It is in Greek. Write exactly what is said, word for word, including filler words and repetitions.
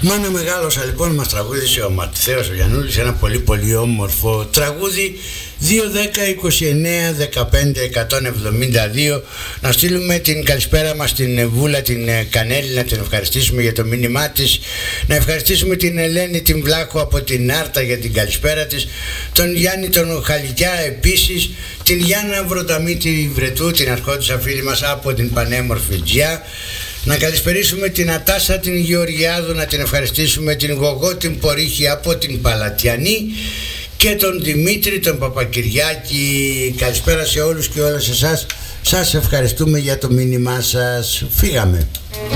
Μάνα μεγάλωσα λοιπόν, μας τραγούδισε ο Ματθαίος ο Γιαννούλης ένα πολύ πολύ όμορφο τραγούδι. Δύο δέκα είκοσι εννέα δεκαπέντε εκατόν εβδομήντα δύο. Να στείλουμε την καλησπέρα μας στην Βούλα την Κανέλη, να την ευχαριστήσουμε για το μήνυμά της, να ευχαριστήσουμε την Ελένη την Βλάχο από την Άρτα για την καλησπέρα της, τον Γιάννη τον Χαλικιά επίσης, την Γιάννα Βροταμίτη Βρετού, την αρχόντισσα φίλη μας από την πανέμορφη Τζιά. Να καλησπερίσουμε την Ατάσα την Γεωργιάδου, να την ευχαριστήσουμε, την Γογό την Πορύχη από την Παλατιανή και τον Δημήτρη τον Παπακυριάκη. Καλησπέρα σε όλους και όλες εσάς. Σας ευχαριστούμε για το μήνυμά σας. Φύγαμε.